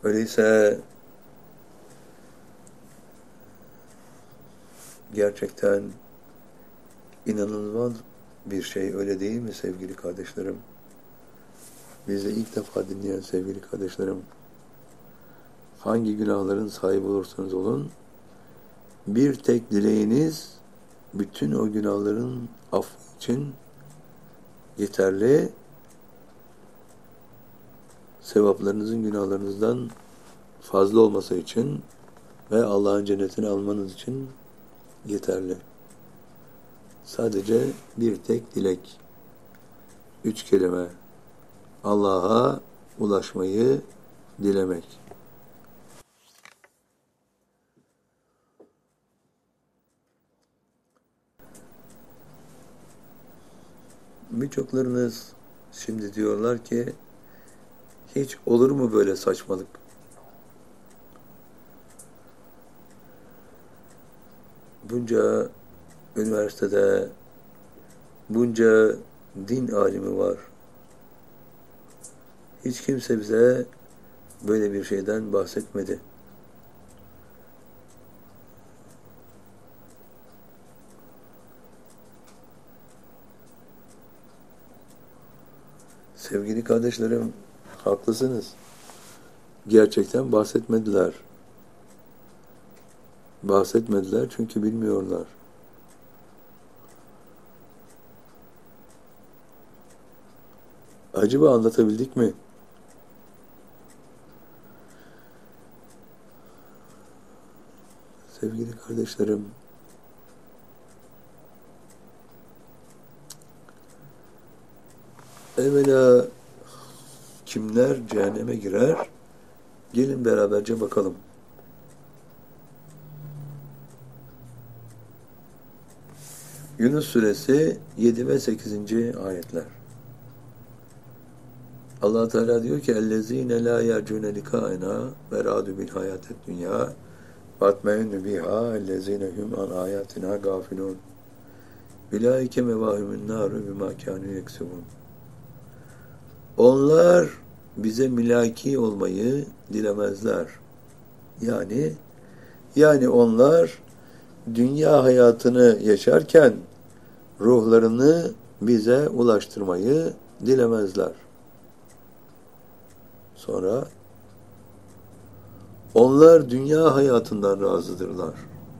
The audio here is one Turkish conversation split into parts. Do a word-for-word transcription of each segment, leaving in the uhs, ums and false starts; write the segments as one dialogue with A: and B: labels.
A: Öyleyse gerçekten inanılmaz bir şey, öyle değil mi sevgili kardeşlerim? Bizi ilk defa dinleyen sevgili kardeşlerim, hangi günahların sahibi olursanız olun, bir tek dileğiniz bütün o günahların affı için yeterli, sevaplarınızın günahlarınızdan fazla olması için ve Allah'ın cennetini almanız için yeterli. Sadece bir tek dilek. Üç kelime. Allah'a ulaşmayı dilemek. Birçoklarınız şimdi diyorlar ki, hiç olur mu böyle saçmalık? Bunca üniversitede bunca din alimi var. Hiç kimse bize böyle bir şeyden bahsetmedi. Sevgili kardeşlerim, haklısınız. Gerçekten bahsetmediler. Bahsetmediler çünkü bilmiyorlar. Acaba anlatabildik mi? Sevgili kardeşlerim, evvela kimler cehenneme girer? Gelin beraberce bakalım. Yunus Suresi yedi ve sekizinci ayetler. Allah Teala diyor ki: "Ellezîne lâ yercûne likâena ve râdû bil hayâted dünyâ vatme'ennü bihâ ellezîne hum an âyâtinâ gâfilûn. Ulaîke mevâhumün nâru bimâ kânû yeksibûn." Onlar bize mülaki olmayı dilemezler. Yani yani onlar dünya hayatını yaşarken ruhlarını bize ulaştırmayı dilemezler. Sonra onlar dünya hayatından razıdırlar.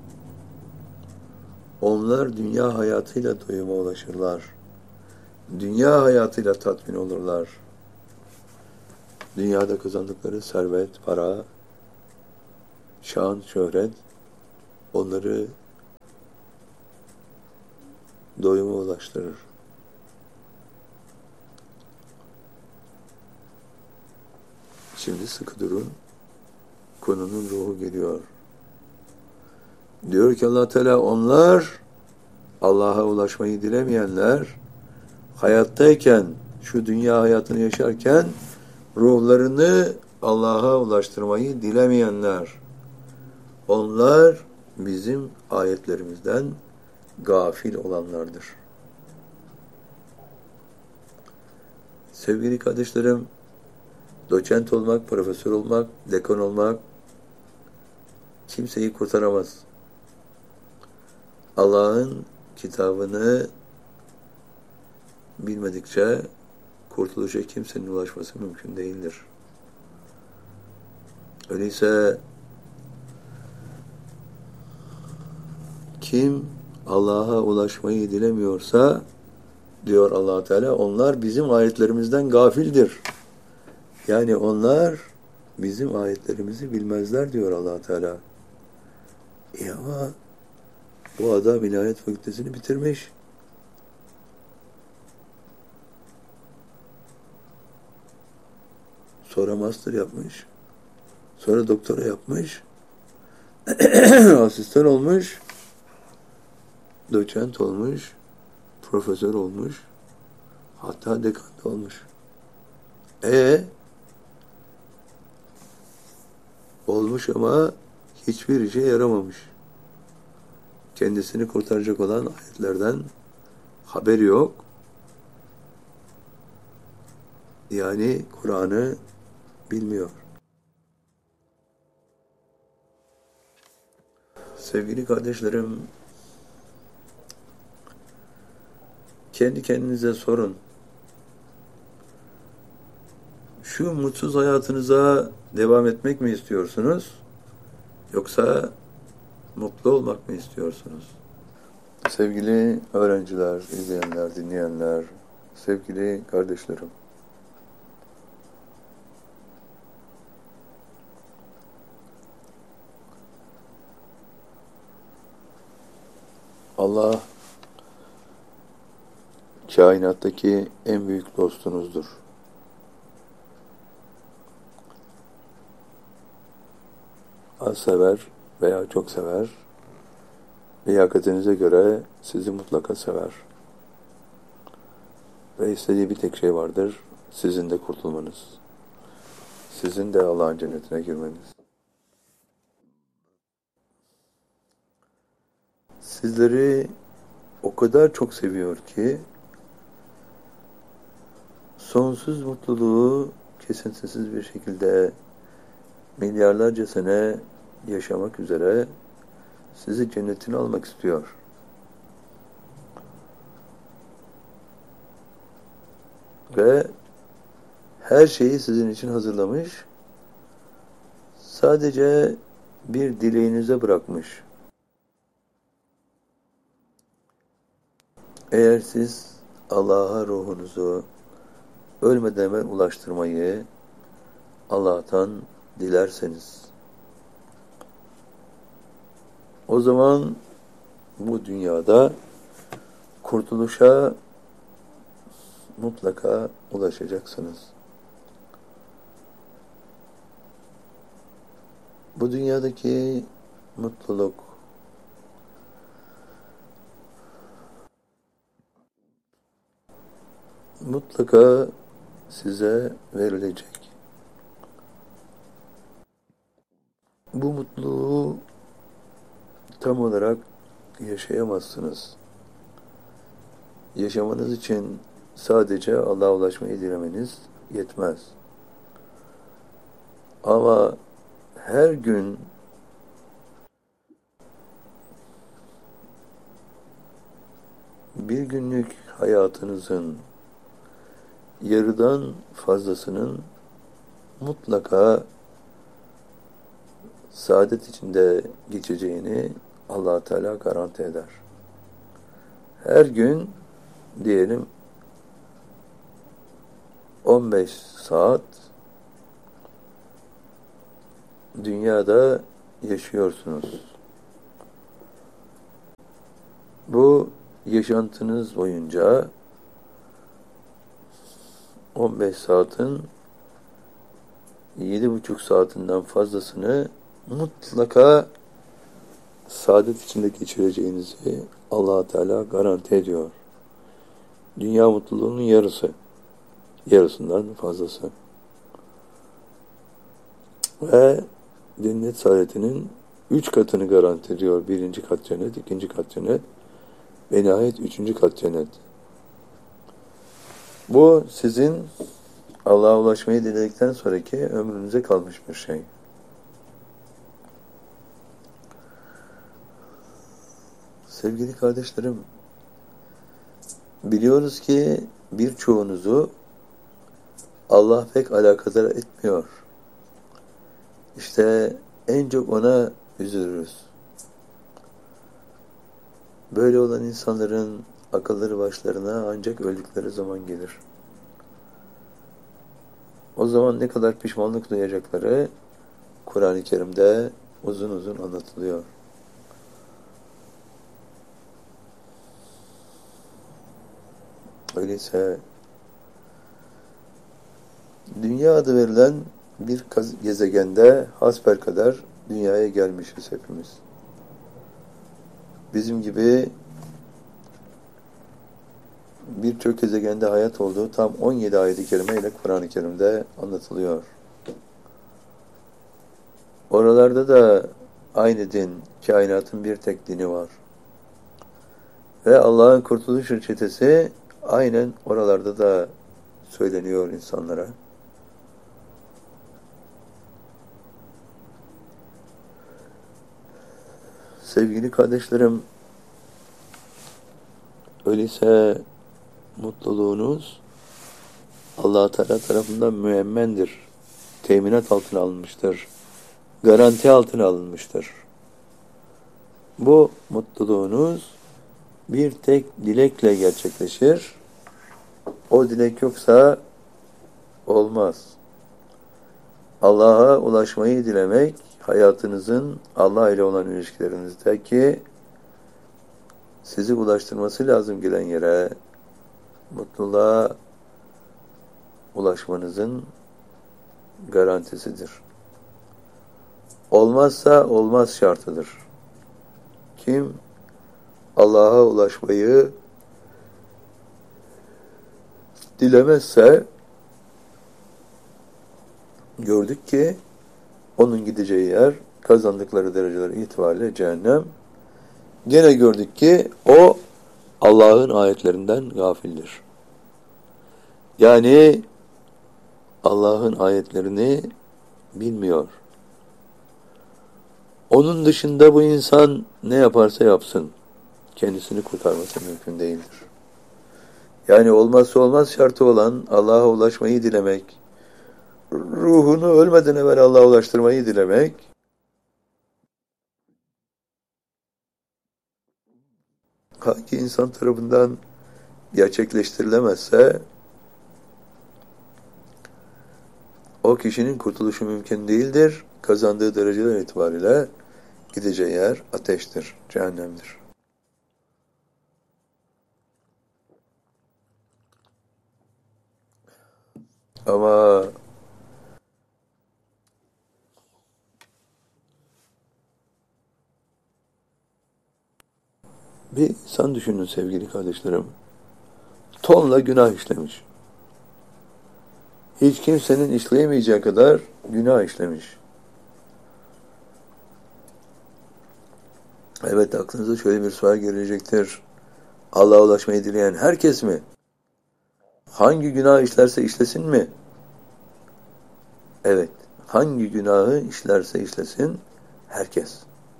A: Onlar dünya hayatıyla doyuma ulaşırlar. Dünya hayatıyla tatmin olurlar. Dünyada kazandıkları servet, para, şan, şöhret onları doyuma ulaştırır. Şimdi sıkı durun. Konunun ruhu geliyor. Diyor ki Allah Teala, onlar Allah'a ulaşmayı dilemeyenler, hayattayken, şu dünya hayatını yaşarken ruhlarını Allah'a ulaştırmayı dilemeyenler, onlar bizim ayetlerimizden gafil olanlardır. Sevgili kardeşlerim, doçent olmak, profesör olmak, dekan olmak kimseyi kurtaramaz. Allah'ın kitabını bilmedikçe kurtuluşa kimsenin ulaşması mümkün değildir. Öyleyse kim Allah'a ulaşmayı dilemiyorsa, diyor Allah Teala, onlar bizim ayetlerimizden gafildir. Yani onlar bizim ayetlerimizi bilmezler diyor Allah Teala. E ama bu adam ilahiyat fakültesini bitirmiş. Sonra master yapmış. Sonra doktora yapmış. Asistan olmuş. Doçent olmuş. Profesör olmuş. Hatta dekan da olmuş. E olmuş ama hiçbir işe yaramamış. Kendisini kurtaracak olan ayetlerden haberi yok. Yani Kur'an'ı bilmiyor. Sevgili kardeşlerim, kendi kendinize sorun. Şu mutsuz hayatınıza devam etmek mi istiyorsunuz? Yoksa mutlu olmak mı istiyorsunuz? Sevgili öğrenciler, izleyenler, dinleyenler, sevgili kardeşlerim. Allah kainattaki en büyük dostunuzdur. Az sever veya çok sever, liyakatinize göre sizi mutlaka sever. Ve istediği bir tek şey vardır, sizin de kurtulmanız. Sizin de Allah'ın cennetine girmeniz. Sizleri o kadar çok seviyor ki, sonsuz mutluluğu kesintisiz bir şekilde milyarlarca sene yaşamak üzere sizi cennetine almak istiyor. Ve her şeyi sizin için hazırlamış, sadece bir dileğinize bırakmış. Eğer siz Allah'a ruhunuzu ölmeden evvel ulaştırmayı Allah'tan dilerseniz, o zaman bu dünyada kurtuluşa mutlaka ulaşacaksınız. Bu dünyadaki mutluluk mutlaka size verilecek. Bu mutluluğu tam olarak yaşayamazsınız. Yaşamanız için sadece Allah'a ulaşmayı dilemeniz yetmez. Ama her gün bir günlük hayatınızın yarıdan fazlasının mutlaka saadet içinde geçeceğini Allah Teala garanti eder. Her gün diyelim on beş saat dünyada yaşıyorsunuz. Bu yaşantınız boyunca on beş saatin yedi buçuk saatinden fazlasını mutlaka saadet içinde geçireceğinizi Allah Teala garanti ediyor. Dünya mutluluğunun yarısı, yarısından fazlası. Ve cennet saadetinin üç katını garanti ediyor. Birinci kat cennet, ikinci kat cennet ve nihayet üçüncü kat cennet. Bu sizin Allah'a ulaşmayı diledikten sonraki ömrünüze kalmış bir şey. Sevgili kardeşlerim, biliyoruz ki birçoğunuzu Allah pek alakadar etmiyor. İşte en çok ona üzülürüz. Böyle olan insanların akılları başlarına ancak öldükleri zaman gelir. O zaman ne kadar pişmanlık duyacakları Kur'an-ı Kerim'de uzun uzun anlatılıyor. Öyleyse dünya adı verilen bir gezegende hasbelkader dünyaya gelmişiz hepimiz. Bizim gibi birçok gezegende hayat olduğu tam on yedi ayet-i kerime ile Kur'an-ı Kerim'de anlatılıyor. Oralarda da aynı din, kainatın bir tek dini var. Ve Allah'ın kurtuluş reçetesi aynen oralarda da söyleniyor insanlara. Sevgili kardeşlerim, öyleyse mutluluğunuz Allah Teala tarafından müemmendir. Teminat altına alınmıştır. Garanti altına alınmıştır. Bu mutluluğunuz bir tek dilekle gerçekleşir. O dilek yoksa olmaz. Allah'a ulaşmayı dilemek, hayatınızın Allah ile olan ilişkilerinizdeki sizi ulaştırması lazım gelen yere, mutluluğa ulaşmanızın garantisidir. Olmazsa olmaz şartıdır. Kim Allah'a ulaşmayı dilemezse gördük ki onun gideceği yer kazandıkları dereceler itibariyle cehennem. Gene gördük ki o Allah'ın ayetlerinden gafildir. Yani Allah'ın ayetlerini bilmiyor. Onun dışında bu insan ne yaparsa yapsın, kendisini kurtarması mümkün değildir. Yani olmazsa olmaz şartı olan Allah'a ulaşmayı dilemek, ruhunu ölmeden evvel Allah'a ulaştırmayı dilemek, hangi insan tarafından gerçekleştirilemezse o kişinin kurtuluşu mümkün değildir. Kazandığı dereceler itibariyle gideceği yer ateştir, cehennemdir. Ama bir insan düşünün sevgili kardeşlerim. Tonla günah işlemiş. Hiç kimsenin işleyemeyeceği kadar günah işlemiş. Evet, aklınıza şöyle bir sual gelecektir. Allah'a ulaşmayı dileyen herkes mi? Hangi günah işlerse işlesin mi? Evet, hangi günahı işlerse işlesin herkes.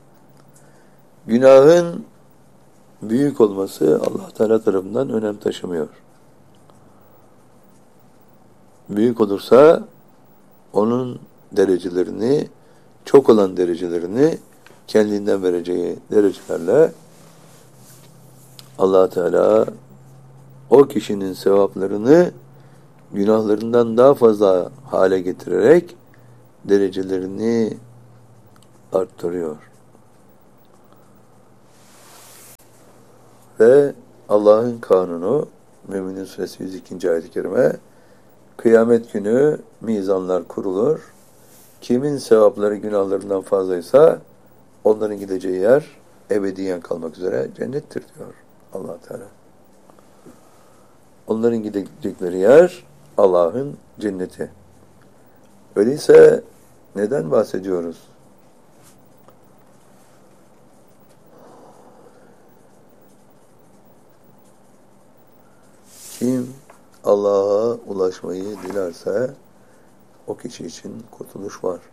A: Günahın büyük olması Allah Teala tarafından önem taşımıyor. Büyük olursa onun derecelerini, çok olan derecelerini kendinden vereceği derecelerle Allah Teala o kişinin sevaplarını günahlarından daha fazla hale getirerek derecelerini arttırıyor. Ve Allah'ın kanunu, Mü'minin Suresi yüz ikinci ayet-i kerime, kıyamet günü mizanlar kurulur. Kimin sevapları günahlarından fazlaysa onların gideceği yer ebediyen kalmak üzere cennettir diyor Allah Teala. Onların gidecekleri yer Allah'ın cenneti. Öyleyse neden bahsediyoruz? Kim Allah'a ulaşmayı dilerse o kişi için kurtuluş var.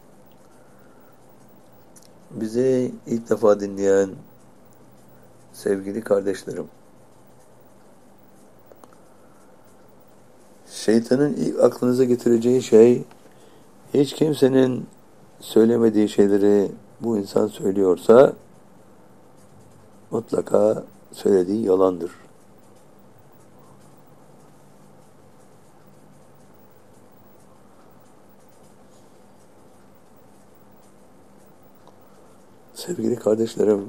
A: Bizi ilk defa dinleyen sevgili kardeşlerim, şeytanın ilk aklınıza getireceği şey, hiç kimsenin söylemediği şeyleri bu insan söylüyorsa mutlaka söylediği yalandır. Sevgili kardeşlerim,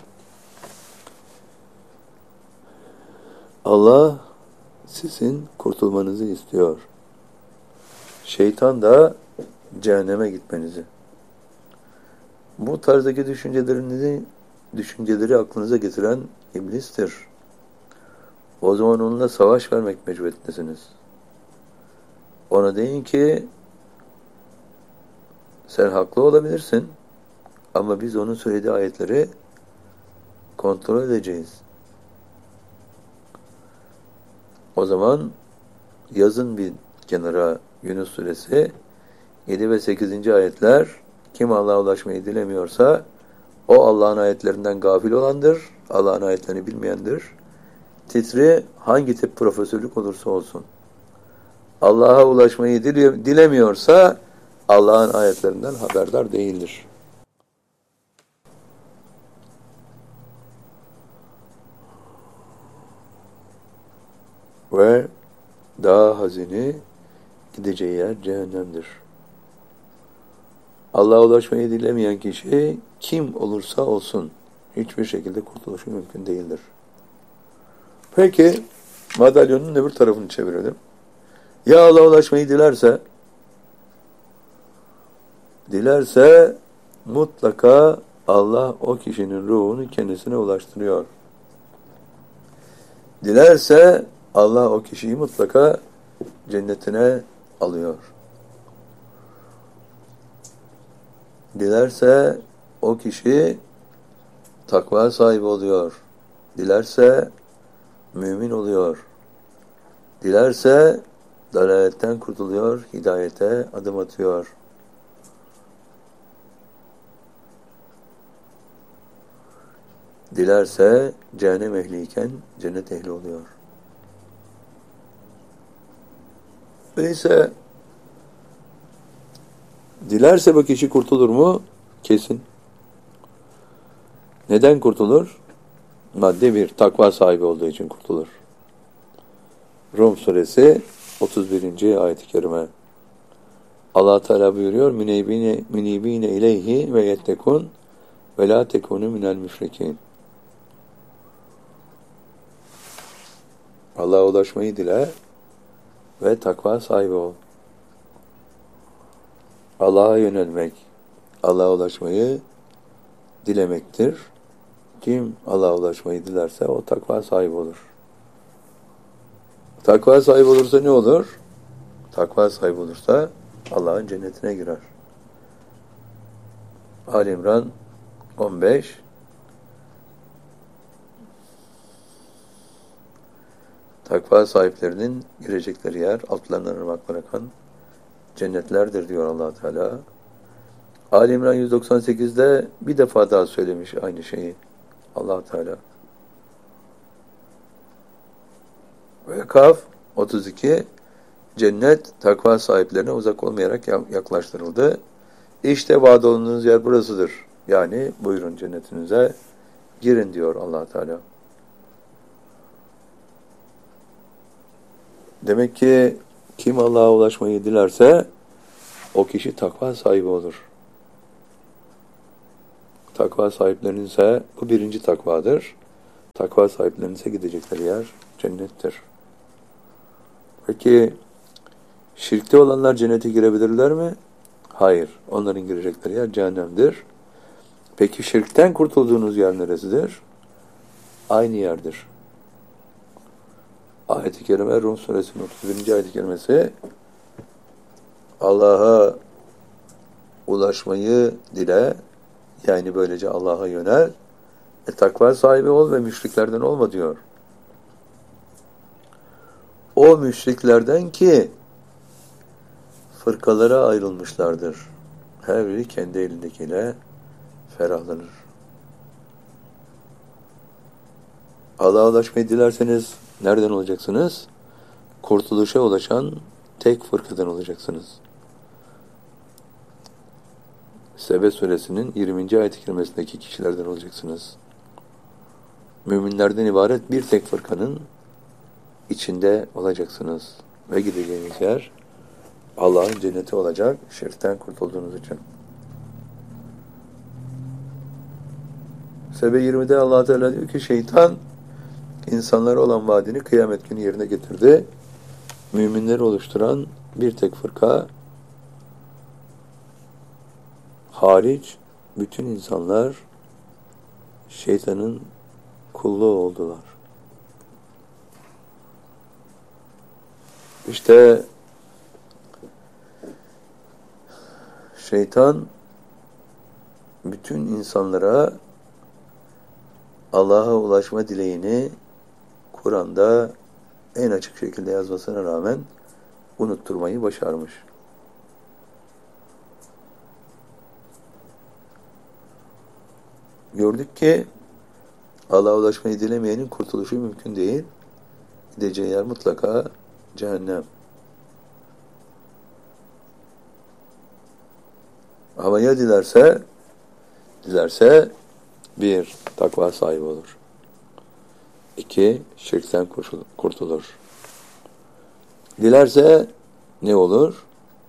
A: Allah sizin kurtulmanızı istiyor. Şeytan da cehenneme gitmenizi. Bu tarzdaki düşüncelerinizi, düşünceleri aklınıza getiren iblistir. O zaman onunla savaş vermek mecburiyetindesiniz. Ona deyin ki, sen haklı olabilirsin ama biz onun söylediği ayetleri kontrol edeceğiz. O zaman yazın bir kenara Yunus Suresi yedi ve sekizinci ayetler, kim Allah'a ulaşmayı dilemiyorsa O Allah'ın ayetlerinden gafil olandır. Allah'ın ayetlerini bilmeyendir. Titri hangi tip profesörlük olursa olsun. Allah'a ulaşmayı dile, dilemiyorsa Allah'ın ayetlerinden haberdar değildir. Ve daha hazini gideceği yer cehennemdir. Allah'a ulaşmayı dilemeyen kişi kim olursa olsun hiçbir şekilde kurtuluşu mümkün değildir. Peki madalyonun öbür tarafını çevirelim. Ya Allah'a ulaşmayı dilerse dilerse mutlaka Allah o kişinin ruhunu kendisine ulaştırıyor. Dilerse Allah o kişiyi mutlaka cennetine alıyor. Dilerse o kişi takva sahibi oluyor. Dilerse mümin oluyor. Dilerse dalaletten kurtuluyor, hidayete adım atıyor. Dilerse cehennem ehliyken cennet ehli oluyor. Öyleyse dilerse bu kişi kurtulur mu? Kesin. Neden kurtulur? Madde bir, takva sahibi olduğu için kurtulur. Rum suresi otuz birinci ayet-i kerime. Allah Teala buyuruyor: "Münibine münibine ileyhi ve yettekun ve la tekunu minel müşrikin." Allah'a ulaşmayı dile ve takva sahibi ol. Allah'a yönelmek, Allah'a ulaşmayı dilemektir. Kim Allah'a ulaşmayı dilerse o takva sahibi olur. Takva sahibi olursa ne olur? Takva sahibi olursa Allah'ın cennetine girer. Ali İmran on beş Takva sahiplerinin girecekleri yer altlarından ırmaklar akan cennetlerdir diyor Allah Teala. Ali İmran yüz doksan sekizde bir defa daha söylemiş aynı şeyi Allah Teala. Ve Kaf otuz iki cennet takva sahiplerine uzak olmayarak yaklaştırıldı. İşte vaad olunduğunuz yer burasıdır. Yani buyurun cennetinize girin diyor Allah Teala. Demek ki kim Allah'a ulaşmayı dilerse o kişi takva sahibi olur. Takva sahiplerinin ise bu birinci takvadır. Takva sahiplerinin ise gidecekleri yer cennettir. Peki şirkte olanlar cennete girebilirler mi? Hayır. Onların girecekleri yer cehennemdir. Peki şirkten kurtulduğunuz yer neresidir? Aynı yerdir. Ayet-i Kerime Rum suresinin otuz birinci ayet-i kerimesi Allah'a ulaşmayı dile, yani böylece Allah'a yönel, e, takva sahibi ol ve müşriklerden olma diyor. O müşriklerden ki fırkalara ayrılmışlardır. Her biri kendi elindekiyle ferahlanır. Allah'a ulaşmayı dilerseniz nereden olacaksınız? Kurtuluşa ulaşan tek fırkadan olacaksınız. Sebe suresinin yirminci ayet-i kerimesindeki kişilerden olacaksınız. Müminlerden ibaret bir tek fırkanın içinde olacaksınız. Ve gideceğiniz yer Allah'ın cenneti olacak, şirkten kurtulduğunuz için. Sebe yirmide Allah Teala diyor ki şeytan insanlara olan vaadini kıyamet günü yerine getirdi. Müminleri oluşturan bir tek fırka hariç bütün insanlar şeytanın kulluğu oldular. İşte şeytan bütün insanlara Allah'a ulaşma dileğini Kur'an'da en açık şekilde yazmasına rağmen unutturmayı başarmış. gördük ki Allah'a ulaşmayı dilemeyenin kurtuluşu mümkün değil. Gideceği yer mutlaka cehennem. Ama ya dilerse, dilerse bir, takva sahibi olur. İki, şirkten kurtulur. Dilerse ne olur?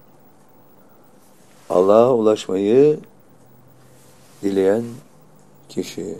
A: Allah'a ulaşmayı dileyen kişi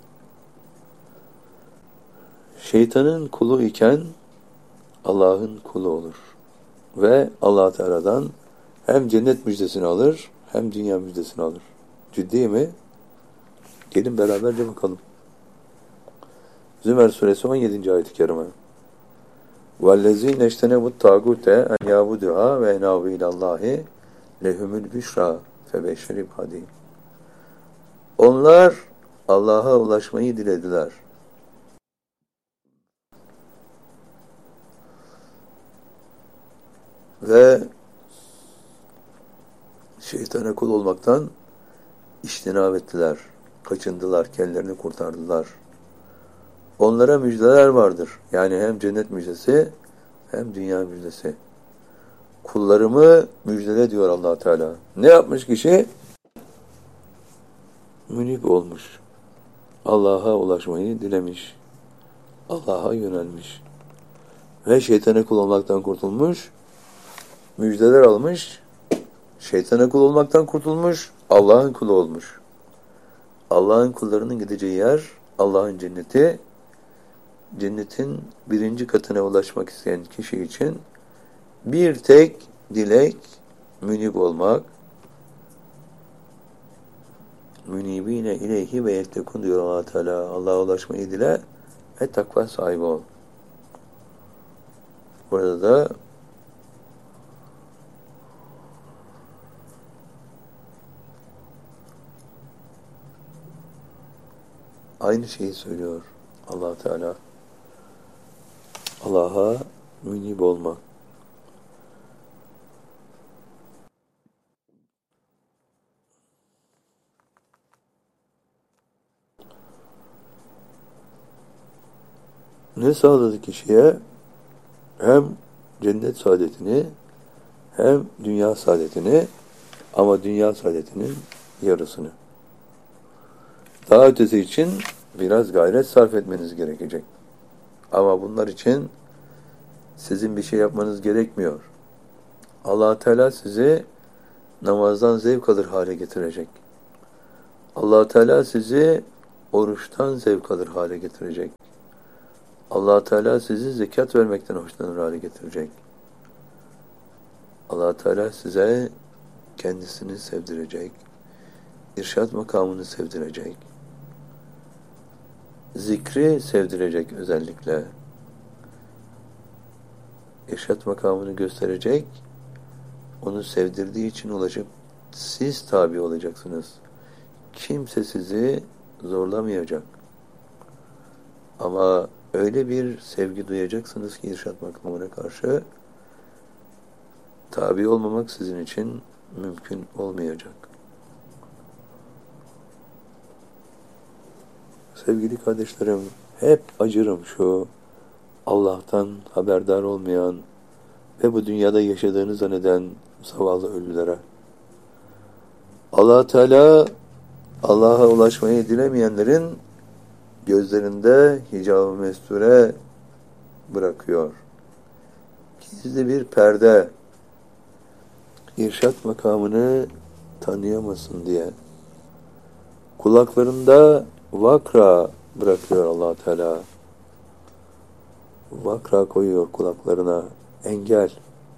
A: şeytanın kulu iken Allah'ın kulu olur. Ve Allah Teala'dan hem cennet müjdesini alır hem dünya müjdesini alır. Ciddi mi? Gelin beraberce bakalım. Zümer suresi on yedinci ayet-i kerime. وَالَّذ۪ينَ اَجْتَنَبُوا الطَّاغُوتَ اَنْ يَعْبُدُهَا وَاَنَابُوا اِلَى اللّٰهِ لَهُمُ الْبِشْرَى فَبَشِّرْ عِبَادِي. Onlar Allah'a ulaşmayı dilediler. Ve şeytana kul olmaktan iştinab ettiler, kaçındılar, kendilerini kurtardılar. Onlara müjdeler vardır. Yani hem cennet müjdesi hem dünya müjdesi. Kullarımı müjdele diyor Allah Teala. Ne yapmış kişi? Münib olmuş. Allah'a ulaşmayı dilemiş. Allah'a yönelmiş. Ve şeytana kul olmaktan kurtulmuş. Müjdeler almış. Şeytana kul olmaktan kurtulmuş. Allah'ın kulu olmuş. Allah'ın kullarının gideceği yer Allah'ın cenneti. Cennetin birinci katına ulaşmak isteyen kişi için bir tek dilek münib olmak. Münibine ileyhi ve yettekun diyor Allah Teala. Allah'a ulaşmayı dile ve takva sahibi ol. Burada da aynı şeyi söylüyor Allah Teala. Allah'a münib olmak. Ne sağladı kişiye? Hem cennet saadetini hem dünya saadetini, ama dünya saadetinin yarısını. Daha ötesi için biraz gayret sarf etmeniz gerekecek. Ama bunlar için sizin bir şey yapmanız gerekmiyor. Allah Teala sizi namazdan zevk alır hale getirecek. Allah Teala sizi oruçtan zevk alır hale getirecek. Allah Teala sizi zekat vermekten hoşlanır hale getirecek. Allah Teala size kendisini sevdirecek. İrşad makamını sevdirecek. Zikri sevdirecek özellikle. İrşad makamını gösterecek. Onu sevdirdiği için ulaşıp siz tabi olacaksınız. Kimse sizi zorlamayacak. Ama öyle bir sevgi duyacaksınız ki irşad makamına karşı tabi olmamak sizin için mümkün olmayacak. Sevgili kardeşlerim, hep acırım şu Allah'tan haberdar olmayan ve bu dünyada yaşadığını zanneden zavallı ölülere. Allah Teala Allah'a ulaşmayı dilemeyenlerin gözlerinde hicab-ı mesture bırakıyor. Gizli bir perde, irşad makamını tanıyamasın diye. Kulaklarında vakra bırakıyor Allah Teala. Vakra koyuyor kulaklarına, engel.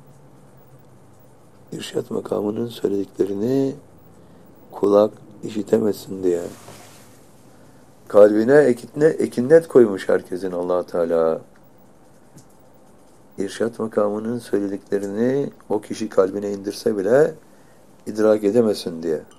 A: İrşad makamının söylediklerini kulak işitemesin diye. Kalbine ekine, ekinnet koymuş herkesin Allah Teala. İrşad makamının söylediklerini o kişi kalbine indirse bile idrak edemesin diye.